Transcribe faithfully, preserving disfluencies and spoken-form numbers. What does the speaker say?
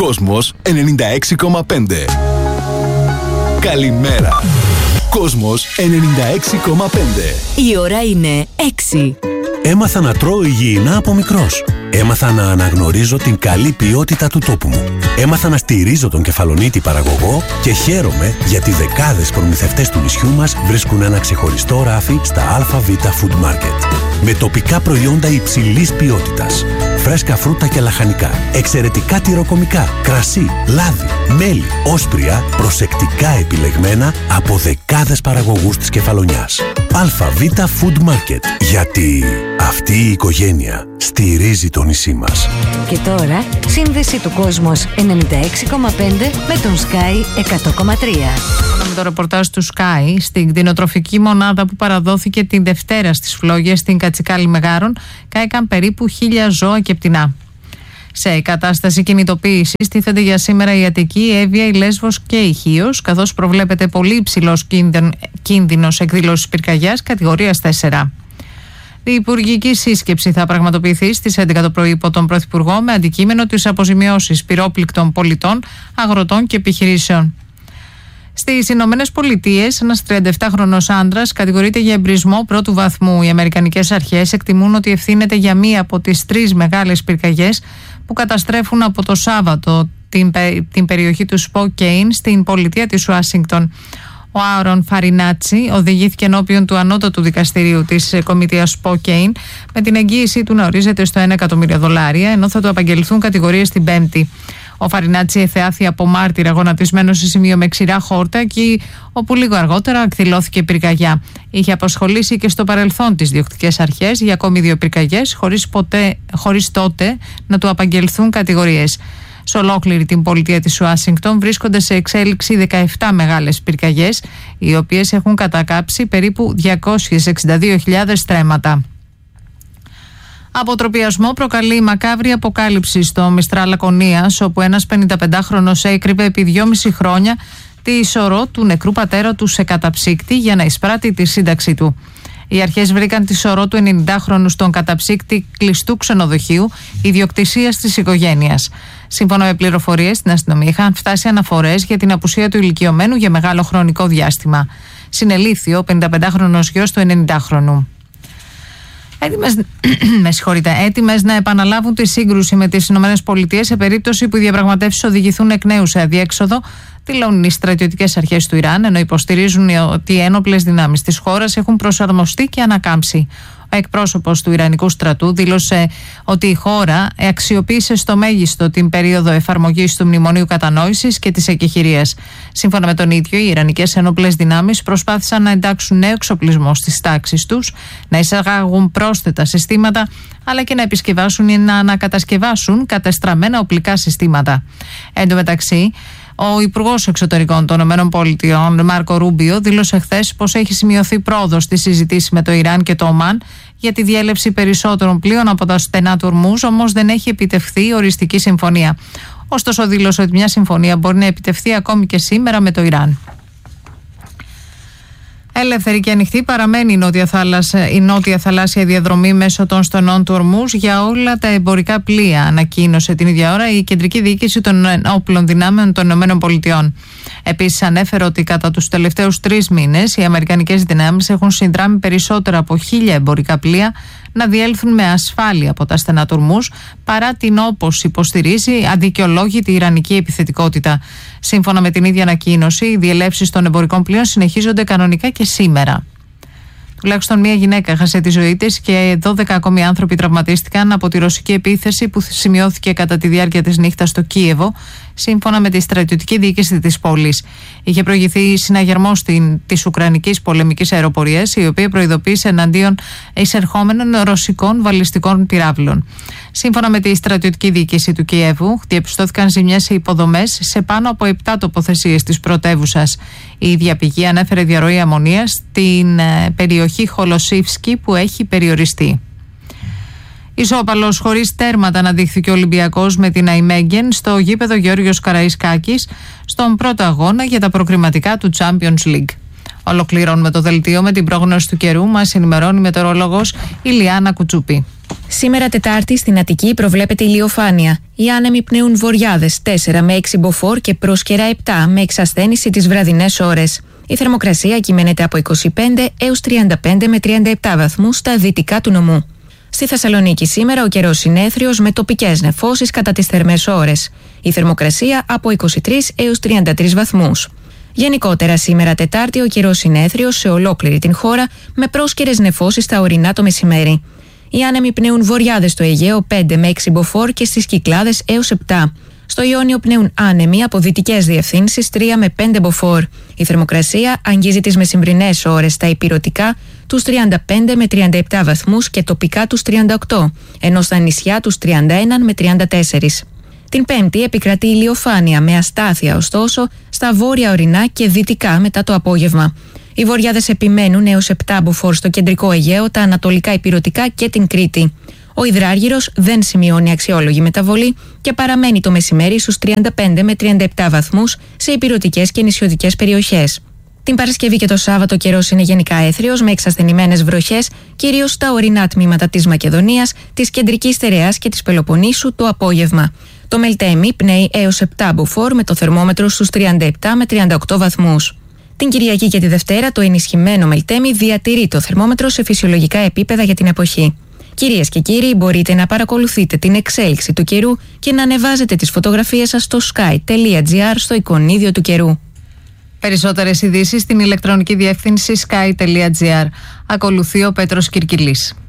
Κόσμος ενενήντα έξι κόμμα πέντε. Καλημέρα. Κόσμος ενενήντα έξι κόμμα πέντε. Η ώρα είναι έξι. Έμαθα να τρώω υγιεινά από μικρός. Έμαθα να αναγνωρίζω την καλή ποιότητα του τόπου μου. Έμαθα να στηρίζω τον κεφαλονίτη παραγωγό και χαίρομαι γιατί δεκάδες προμηθευτές του νησιού μας βρίσκουν ένα ξεχωριστό ράφι στα ΑΒ Food Market. Με τοπικά προϊόντα υψηλής ποιότητας. Φρέσκα φρούτα και λαχανικά, εξαιρετικά τυροκομικά, κρασί, λάδι, μέλι, όσπρια, προσεκτικά επιλεγμένα από δεκάδες παραγωγούς της Κεφαλονιάς. ΑΒ Food Market. Γιατί αυτή η οικογένεια στηρίζει το νησί μας. Και τώρα, σύνδεση του Κόσμος ενενήντα έξι κόμμα πέντε με τον Sky εκατό κόμμα τρία. Με το ρεπορτάζ του Sky, στην κτηνοτροφική μονάδα που παραδόθηκε την Δευτέρα στις Φλόγες στην Κατσικάλη Μεγάρων, κάηκαν περίπου χίλια ζώα και πτηνά. Σε κατάσταση κινητοποίησης τίθενται για σήμερα η Αττική, η Εύβοια, η Λέσβος και η Χίος, καθώς προβλέπεται πολύ υψηλός κίνδυνος εκδήλωσης πυρκαγιάς κατηγορίας τέσσερα. Η υπουργική σύσκεψη θα πραγματοποιηθεί στις έντεκα το πρωί υπό τον Πρωθυπουργό με αντικείμενο τις αποζημιώσεις πυρόπληκτων πολιτών, αγροτών και επιχειρήσεων. Στις Ηνωμένες Πολιτείες, ένας τριανταεπτάχρονος άντρας κατηγορείται για εμπρισμό πρώτου βαθμού. Οι αμερικανικές αρχές εκτιμούν ότι ευθύνεται για μία από τις τρεις μεγάλες πυρκαγιές που καταστρέφουν από το Σάββατο την, την περιοχή του Σποκέιν στην πολιτεία της Ουάσιγκτον. Ο Άρον Φαρινάτσι οδηγήθηκε ενώπιον του ανώτατου δικαστηρίου της κομιτείας Σποκέιν με την εγγύησή του να ορίζεται στο ένα εκατομμύριο δολάρια, ενώ θα του απαγγελθούν κατηγορίες την Πέμπτη. Ο Φαρινάτσι εθεάθη από μάρτυρα γονατισμένο σε σημείο με ξηρά χόρτα, εκεί όπου λίγο αργότερα εκδηλώθηκε πυρκαγιά. Είχε απασχολήσει και στο παρελθόν τις διοκτικές αρχές για ακόμη δύο πυρκαγιές, χωρίς, ποτέ, χωρίς τότε να του απαγγελθούν κατηγορίες. Σε ολόκληρη την πολιτεία της Ουάσιγκτον βρίσκονται σε εξέλιξη δεκαεπτά μεγάλες πυρκαγιές, οι οποίες έχουν κατακάψει περίπου διακόσιες εξήντα δύο χιλιάδες στρέμματα. Αποτροπιασμό προκαλεί η μακάβρη αποκάλυψη στο Μιστρά Λακωνίας, όπου ένας πενηνταπεντάχρονος έκρυβε επί δυόμιση χρόνια τη σωρό του νεκρού πατέρα του σε καταψύκτη για να εισπράττει τη σύνταξή του. Οι αρχές βρήκαν τη σωρό του ενενηντάχρονου στον καταψύκτη κλειστού ξενοδοχείου ιδιοκτησίας της οικογένειας. Σύμφωνα με πληροφορίες στην αστυνομία, είχαν φτάσει αναφορές για την απουσία του ηλικιωμένου για μεγάλο χρονικό διάστημα. Συνελήφθη ο πενηνταπεντάχρονος γιος του ενενηντάχρονου. Έτοιμες, με συγχωρείτε, έτοιμες να επαναλάβουν τη σύγκρουση με τις ΗΠΑ σε περίπτωση που οι διαπραγματεύσεις οδηγηθούν εκ νέου σε αδιέξοδο, δηλώνουν οι στρατιωτικές αρχές του Ιράν, ενώ υποστηρίζουν ότι οι ένοπλες δυνάμεις της χώρας έχουν προσαρμοστεί και ανακάμψει. Ο εκπρόσωπος του Ιρανικού στρατού δήλωσε ότι η χώρα αξιοποίησε στο μέγιστο την περίοδο εφαρμογής του Μνημονίου Κατανόησης και της εκεχηρίας. Σύμφωνα με τον ίδιο, οι Ιρανικές ένοπλες δυνάμεις προσπάθησαν να εντάξουν νέο εξοπλισμό στις τάξεις τους, να εισαγάγουν πρόσθετα συστήματα, αλλά και να επισκευάσουν ή να ανακατασκευάσουν κατεστραμμένα οπλικά συστήματα. Εν τω μεταξύ, ο Υπουργός Εξωτερικών των ΗΠΑ, Μάρκο Ρούμπιο, δήλωσε χθες πως έχει σημειωθεί πρόοδος στη συζήτηση με το Ιράν και το Ομάν για τη διέλευση περισσότερων πλοίων από τα στενά του Ορμούζ, όμως δεν έχει επιτευχθεί οριστική συμφωνία. Ωστόσο, δήλωσε ότι μια συμφωνία μπορεί να επιτευχθεί ακόμη και σήμερα με το Ιράν. Ελεύθερη και ανοιχτή παραμένει η νότια, θάλασσα, η νότια θαλάσσια διαδρομή μέσω των στενών του Ορμούζ για όλα τα εμπορικά πλοία, ανακοίνωσε την ίδια ώρα η Κεντρική Διοίκηση των Όπλων Δυνάμεων των ΗΠΑ. Επίσης, ανέφερε ότι κατά τους τελευταίους τρεις μήνες οι αμερικανικές δυνάμεις έχουν συνδράμει περισσότερα από χίλια εμπορικά πλοία να διέλθουν με ασφάλεια από τα στενά του Ορμούζ, παρά την, όπως υποστηρίζει, αδικαιολόγητη ιρανική επιθετικότητα. Σύμφωνα με την ίδια ανακοίνωση, οι διελεύσεις των εμπορικών πλοίων συνεχίζονται κανονικά και σήμερα. Τουλάχιστον μία γυναίκα έχασε τη ζωή της και δώδεκα ακόμη άνθρωποι τραυματίστηκαν από τη ρωσική επίθεση που σημειώθηκε κατά τη διάρκεια της νύχτας στο Κίεβο, σύμφωνα με τη στρατιωτική διοίκηση της πόλης. Είχε προηγηθεί συναγερμός της Ουκρανικής πολεμικής αεροπορίας, η οποία προειδοποίησε εναντίον εισερχόμενων ρωσικών βαλιστικών πυράβλων. Σύμφωνα με τη στρατιωτική διοίκηση του Κιέβου, διαπιστώθηκαν ζημιές σε υποδομές σε πάνω από επτά τοποθεσίες της πρωτεύουσας. Η ίδια πηγή ανέφερε διαρροή αμμονίας στην περιοχή Χολοσίφσκι που έχει περιοριστεί. Ισόπαλος χωρίς τέρματα αναδείχθηκε ο Ολυμπιακός με την Αϊμέγγεν στο γήπεδο Γεώργιος Καραϊσκάκης στον πρώτο αγώνα για τα προκριματικά του Champions League. Ολοκληρώνουμε το δελτίο με την πρόγνωση του καιρού. Μας ενημερώνει η μετεωρολόγος Ηλιάνα Κουτσούπη. Σήμερα Τετάρτη στην Αττική προβλέπεται ηλιοφάνεια. Οι άνεμοι πνέουν βορειάδες τέσσερα με έξι μποφόρ και πρόσκαιρα επτά με εξασθένηση τις βραδινές ώρες. Η θερμοκρασία κυμαίνεται από είκοσι πέντε έως τριάντα πέντε με τριάντα επτά βαθμούς στα δυτικά του νομού. Στη Θεσσαλονίκη σήμερα ο καιρός είναι έθριος με τοπικές νεφώσεις κατά τις θερμές ώρες. Η θερμοκρασία από είκοσι τρεις έως τριάντα τρεις βαθμούς. Γενικότερα σήμερα Τετάρτη ο καιρός είναι έθριος σε ολόκληρη την χώρα με πρόσκαιρες νεφώσεις στα ορεινά το μεσημέρι. Οι άνεμοι πνέουν βορειάδες στο Αιγαίο πέντε με έξι μποφόρ και στις Κυκλάδες έως επτά. Στο Ιόνιο πνέουν άνεμοι από δυτικές διευθύνσεις τρία με πέντε μποφόρ. Η θερμοκρασία αγγίζει τις μεσημβρινές ώρες στα ηπειρωτικά τους τριάντα πέντε με τριάντα επτά βαθμούς και τοπικά τους τριάντα οκτώ, ενώ στα νησιά τους τριάντα ένα με τριάντα τέσσερα. Την Πέμπτη επικρατεί ηλιοφάνεια με αστάθεια ωστόσο στα βόρεια ορεινά και δυτικά μετά το απόγευμα. Οι βορειάδες επιμένουν έως επτά μποφόρ στο κεντρικό Αιγαίο, τα ανατολικά ηπειρωτικά και την Κρήτη. Ο υδράργυρος δεν σημειώνει αξιόλογη μεταβολή και παραμένει το μεσημέρι στους τριάντα πέντε με τριάντα επτά βαθμούς σε ηπειρωτικές και νησιωτικές περιοχές. Την Παρασκευή και το Σάββατο καιρός είναι γενικά έθριος με εξασθενημένες βροχές, κυρίως στα ορεινά τμήματα της Μακεδονίας, της Κεντρικής Στερεάς και της Πελοποννήσου το απόγευμα. Το Μελτέμι πνέει έως επτά μποφόρ με το θερμόμετρο στους τριάντα επτά με τριάντα οκτώ βαθμούς. Την Κυριακή και τη Δευτέρα το ενισχυμένο Μελτέμι διατηρεί το θερμόμετρο σε φυσιολογικά επίπεδα για την εποχή. Κυρίες και κύριοι, μπορείτε να παρακολουθείτε την εξέλιξη του καιρού και να ανεβάζετε τις φωτογραφίες σας στο sky τελεία gr στο εικονίδιο του καιρού. Περισσότερες ειδήσεις στην ηλεκτρονική διεύθυνση sky τελεία gr. Ακολουθεί ο Πέτρος Κυρκυλής.